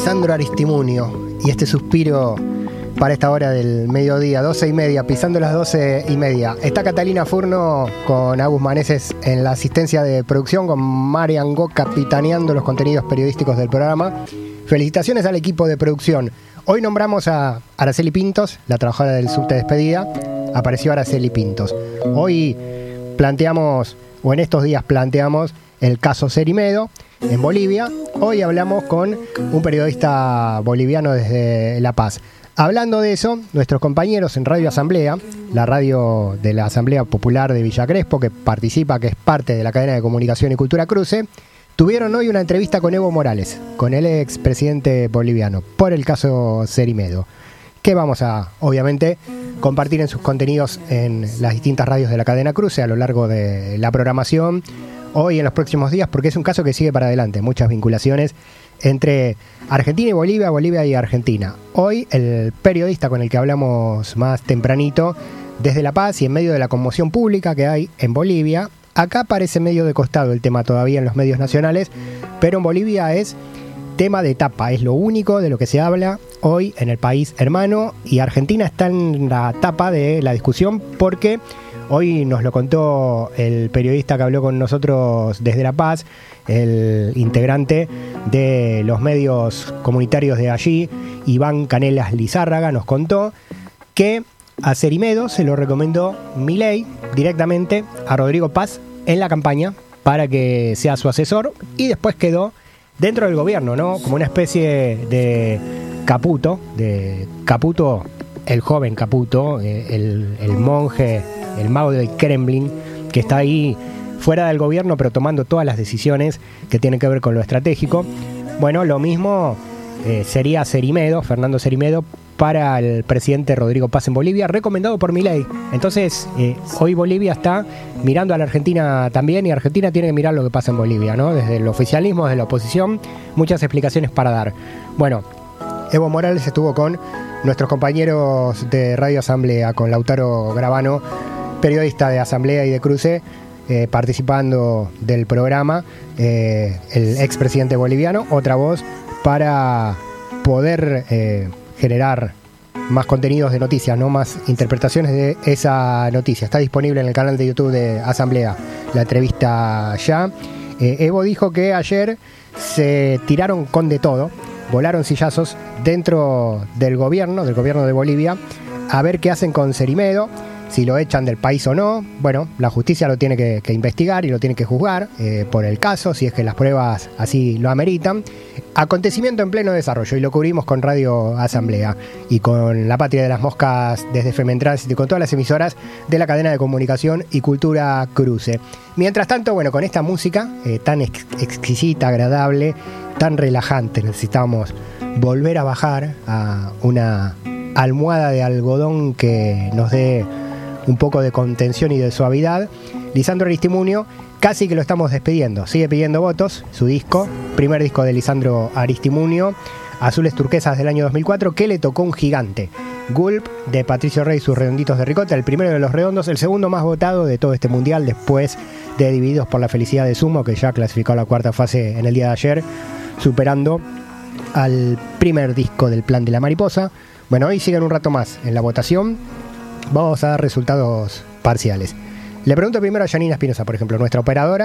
Lisandro Aristimuño y este suspiro para esta hora del mediodía, 12:30, pisando las 12:30. Está Catalina Furno con Agus Maneses en la asistencia de producción, con Marian Go capitaneando los contenidos periodísticos del programa. Felicitaciones al equipo de producción. Hoy nombramos a Araceli Pintos, la trabajadora del subte despedida. Apareció Araceli Pintos. Hoy planteamos, o en estos días planteamos, el caso Cerimedo en Bolivia. Hoy hablamos con un periodista boliviano desde La Paz. Hablando de eso, nuestros compañeros en Radio Asamblea, la radio de la Asamblea Popular de Villa Crespo, que participa, que es parte de la cadena de comunicación y cultura Cruce, tuvieron hoy una entrevista con Evo Morales, con el expresidente boliviano, por el caso Cerimedo, que vamos a, obviamente, compartir en sus contenidos en las distintas radios de la cadena Cruce a lo largo de la programación, hoy en los próximos días, porque es un caso que sigue para adelante, muchas vinculaciones entre Argentina y Bolivia, Bolivia y Argentina. Hoy el periodista con el que hablamos más tempranito, desde La Paz y en medio de la conmoción pública que hay en Bolivia, acá parece medio de costado el tema todavía en los medios nacionales, pero en Bolivia es tema de tapa, es lo único de lo que se habla hoy en el país hermano, y Argentina está en la tapa de la discusión porque hoy nos lo contó el periodista que habló con nosotros desde La Paz, el integrante de los medios comunitarios de allí, Iván Canelas Lizárraga, nos contó que a Cerimedo se lo recomendó Milei directamente a Rodrigo Paz en la campaña para que sea su asesor, y después quedó dentro del gobierno, ¿no? Como una especie de Caputo, el joven Caputo, el monje, el mago del Kremlin, que está ahí fuera del gobierno, pero tomando todas las decisiones que tienen que ver con lo estratégico. Bueno, lo mismo sería Cerimedo, Fernando Cerimedo, para el presidente Rodrigo Paz en Bolivia, recomendado por Milei. Entonces, hoy Bolivia está mirando a la Argentina también, y Argentina tiene que mirar lo que pasa en Bolivia, ¿no? Desde el oficialismo, desde la oposición, muchas explicaciones para dar. Bueno, Evo Morales estuvo con nuestros compañeros de Radio Asamblea, con Lautaro Gravano, periodista de Asamblea y de Cruce, participando del programa, el expresidente boliviano, otra voz para poder generar más contenidos de noticias, no más interpretaciones de esa noticia. Está disponible en el canal de YouTube de Asamblea la entrevista ya. Evo dijo que ayer se tiraron con de todo, volaron sillazos dentro del gobierno de Bolivia, a ver qué hacen con Cerimedo, si lo echan del país o no. Bueno, la justicia lo tiene que investigar y lo tiene que juzgar por el caso, si es que las pruebas así lo ameritan. Acontecimiento en pleno desarrollo, y lo cubrimos con Radio Asamblea y con La Patria de las Moscas desde FM Tránsito y con todas las emisoras de la cadena de comunicación y cultura Cruce. Mientras tanto, bueno, con esta música tan exquisita, agradable, tan relajante, necesitamos volver a bajar a una almohada de algodón que nos dé un poco de contención y de suavidad. Lisandro Aristimuño, casi que lo estamos despidiendo, sigue pidiendo votos, su disco, primer disco de Lisandro Aristimuño, Azules Turquesas del año 2004, que le tocó un gigante, Gulp de Patricio Rey y sus redonditos de ricota, el primero de los redondos, el segundo más votado de todo este mundial, después de Divididos por la Felicidad de Sumo, que ya clasificó a la cuarta fase en el día de ayer, superando al primer disco del Plan de la Mariposa. Bueno, hoy siguen un rato más en la votación. Vamos a dar resultados parciales. Le pregunto primero a Janina Espinosa, por ejemplo, nuestra operadora.